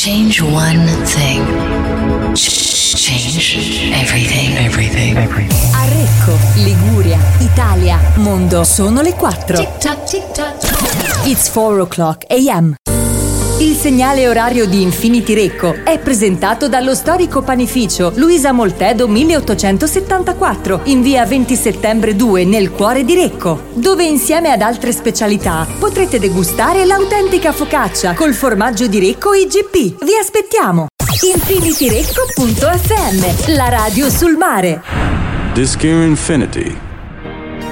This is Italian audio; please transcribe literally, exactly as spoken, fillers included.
Change one thing. Change everything. Everything. Everything. A Recco, Liguria, Italia, mondo. Sono le quattro. Tic tac, tic tac. It's four o'clock a m. Il segnale orario di Infinity Recco è presentato dallo storico panificio Luisa Moltedo milleottocentosettantaquattro in via venti settembre due nel cuore di Recco, dove insieme ad altre specialità potrete degustare l'autentica focaccia col formaggio di Recco I G P. Vi aspettiamo! infinityrecco punto effe emme, la radio sul mare. Disc Infinity